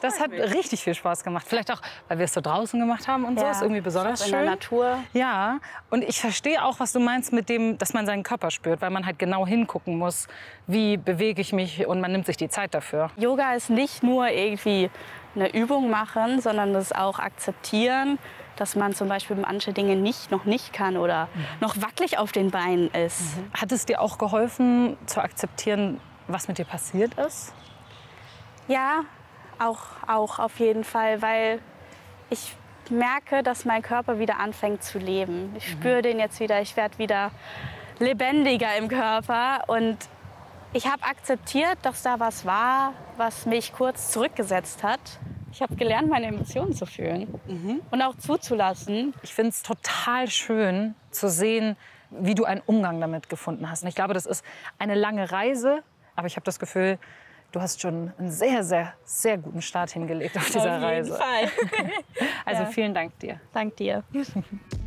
Das hat richtig viel Spaß gemacht. Vielleicht auch, weil wir es so draußen gemacht haben und so. Ist irgendwie besonders schön. In der Natur. Ja, und ich verstehe auch, was du meinst mit dem, dass man seinen Körper spürt, weil man halt genau hingucken muss, wie bewege ich mich, und man nimmt sich die Zeit dafür. Yoga ist nicht nur irgendwie eine Übung machen, sondern das auch akzeptieren, dass man zum Beispiel manche Dinge noch nicht kann oder noch wackelig auf den Beinen ist. Hat es dir auch geholfen, zu akzeptieren, was mit dir passiert ist? Ja, auch auf jeden Fall, weil ich merke, dass mein Körper wieder anfängt zu leben. Ich spüre den jetzt wieder, ich werde wieder lebendiger im Körper und ich habe akzeptiert, dass da was war, was mich kurz zurückgesetzt hat. Ich habe gelernt, meine Emotionen zu fühlen und auch zuzulassen. Ich finde es total schön zu sehen, wie du einen Umgang damit gefunden hast. Und ich glaube, das ist eine lange Reise, aber ich habe das Gefühl, du hast schon einen sehr, sehr, sehr guten Start hingelegt auf dieser Reise. Auf jeden Fall. Also vielen Dank dir. Dank dir.